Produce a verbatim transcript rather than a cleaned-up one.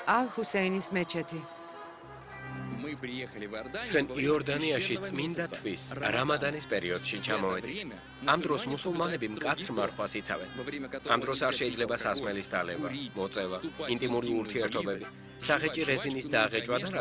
ალ-ჰუსეინის მეჩეთი. ჩვენ იორდანიაში წმინდა თვის რამადანის პერიოდში ჩამოვედით. ამ დროს მუსულმანები მკაცრ მარხვას იცავენ. ამ დროს არ შეიძლება სასმელის დალევა, მოწევა, ინტიმური ურთიერთობები, სახეჭი რეზინის დაღეჭვა და